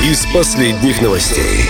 Из последних новостей.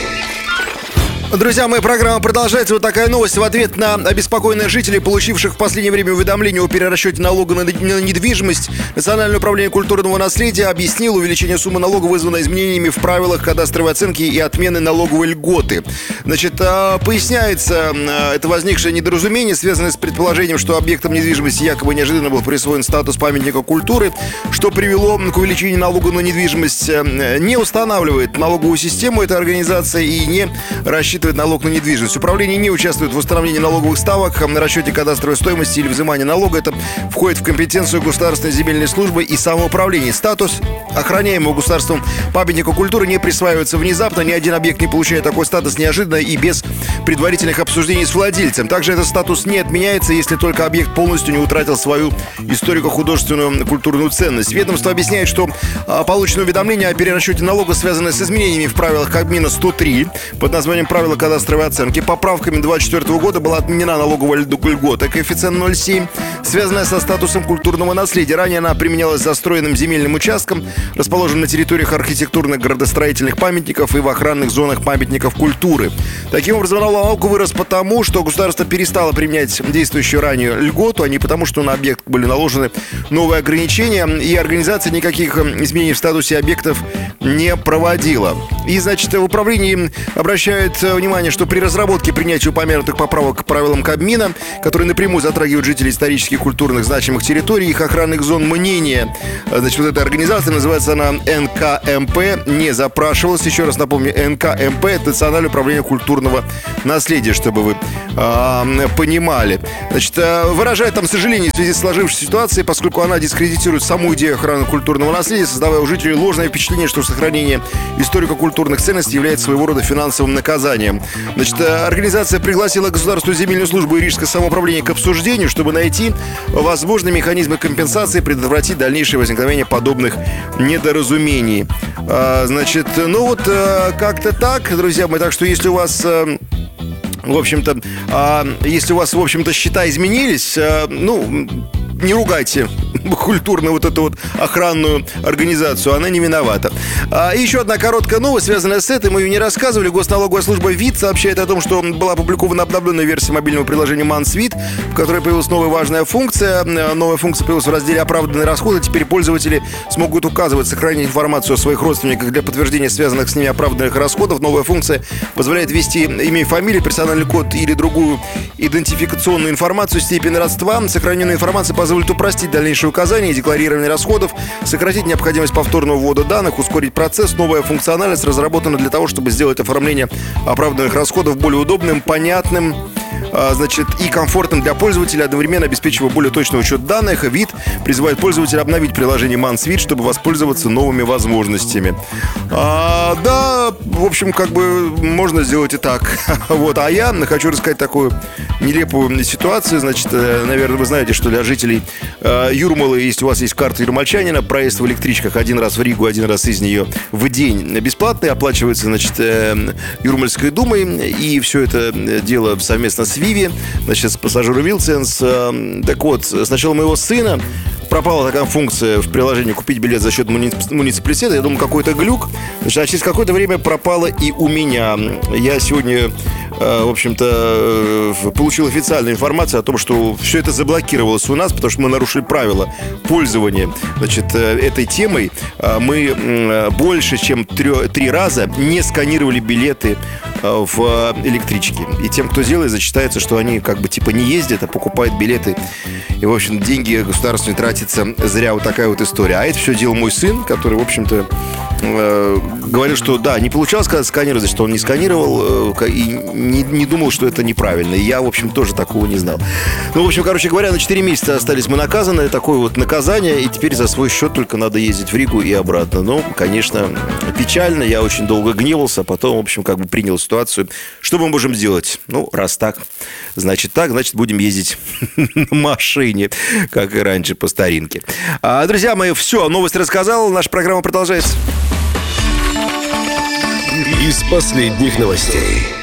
Друзья мои, программа продолжается. Вот такая новость. В ответ на обеспокоенных жителей, получивших в последнее время уведомление о перерасчете налога на недвижимость, Национальное управление культурного наследия объяснило, увеличение суммы налога вызвано изменениями в правилах кадастровой оценки и отмены налоговой льготы. Значит, поясняется это возникшее недоразумение, связанное с предположением, что объектом недвижимости якобы неожиданно был присвоен статус памятника культуры, что привело к увеличению налога на недвижимость. Не устанавливает налоговую систему эта организация и не рассчитывает налог на недвижимость. Управление не участвует в установлении налоговых ставок, на расчете кадастровой стоимости или взимании налога. Это входит в компетенцию Государственной земельной службы и самоуправления. Статус охраняемого государством памятника культуры не присваивается внезапно. Ни один объект не получает такой статус неожиданно и без предварительных обсуждений с владельцем. Также этот статус не отменяется, если только объект полностью не утратил свою историко-художественную культурную ценность. Ведомство объясняет, что полученное уведомление о перерасчете налога связано с изменениями в правилах Кабмина 103 под названием «Правила кадастровой оценки». Поправками 2024 года была отменена налоговая льгота, коэффициент 0,7, связанная со статусом культурного наследия. Ранее она применялась застроенным земельным участком, расположенным на территориях архитектурных градостроительных памятников и в охранных зонах памятников культуры. Таким образом, налог вырос потому, что государство перестало применять действующую ранее льготу, а не потому, что на объект были наложены новые ограничения, и организация никаких изменений в статусе объектов не проводила. И, значит, в управлении обращают внимание, что при разработке и принятии упомянутых поправок к правилам Кабмина, которые напрямую затрагивают жителей исторически культурных значимых территорий, их охранных зон, мнение, значит, вот эта организация, называется она НКМП, не запрашивалась. Еще раз напомню, НКМП — это Национальное управление культурного наследия, чтобы вы понимали. Значит, выражает там сожаление в связи с сложившейся ситуацией, поскольку она дискредитирует саму идею охраны культурного наследия, создавая у жителей ложное впечатление, что сохранение историко-культурных ценностей является своего рода финансовым наказанием. Значит, организация пригласила Государственную земельную службу и Рижское самоуправление к обсуждению, чтобы найти возможные механизмы компенсации и предотвратить дальнейшее возникновение подобных недоразумений. Значит, ну вот как-то так, друзья мои. Так что если у вас... В общем-то, если у вас, в общем-то, счета изменились, не ругайте культурную вот эту вот охранную организацию, она не виновата. И еще одна короткая новость, связанная с этим, мы ее не рассказывали. Госналоговая служба ВИД сообщает о том, что была опубликована обновленная версия мобильного приложения МанСвит, в которой появилась новая важная функция. Новая функция появилась в разделе «Оправданные расходы». Теперь пользователи смогут указывать, сохранить информацию о своих родственниках для подтверждения связанных с ними оправданных расходов. Новая функция позволяет ввести имя и фамилию, персональный код или другую идентификационную информацию, степень родства. Сохраненная информация позволит упростить дальнейшие указания и декларирование расходов, сократить необходимость повторного ввода данных, ускорить процесс. Новая функциональность разработана для того, чтобы сделать оформление оправданных расходов более удобным, понятным, значит, и комфортным для пользователя, одновременно обеспечивая более точный учет данных. ВИД призывает пользователя обновить приложение ManSvit, чтобы воспользоваться новыми возможностями. Да, в общем, как бы можно сделать и так. Вот, а я хочу рассказать такую нелепую ситуацию. Значит, наверное, вы знаете, что для жителей Юрмалы, если у вас есть карта юрмальчанина, проезд в электричках один раз в Ригу, один раз из нее в день бесплатный, оплачивается, значит, Юрмальской думой, и все это дело совместно с Виви, значит, с пассажиру Вилсенс. Так вот, сначала моего сына пропала такая функция в приложении «Купить билет за счет муниципалитета». Я думал, какой-то глюк. Значит, а через какое-то время пропала и у меня. Я сегодня, в общем-то, получил официальную информацию о том, что все это заблокировалось у нас, потому что мы нарушили правила пользования, значит, этой темой. Мы больше, чем 3 раза не сканировали билеты в электричке. И тем, кто делает, зачитается, что они как бы типа не ездят, а покупают билеты. И, в общем, деньги государственные тратятся зря. Вот такая вот история. А это все делал мой сын, который, в общем-то, говорил, что да, не получалось когда сканировать, значит, он не сканировал и не думал, что это неправильно. И я, в общем, тоже такого не знал. Ну, в общем, короче говоря, на 4 месяца остались мы наказаны. Такое вот наказание. И теперь за свой счет только надо ездить в Ригу и обратно. Ну, конечно, печально. Я очень долго гневался. Потом, в общем, как бы принял ситуацию. Что мы можем сделать? Ну, раз так, значит будем ездить на машине, как и раньше, по старинке. Друзья мои, все, новость рассказал. Наша программа продолжается. Из последних новостей.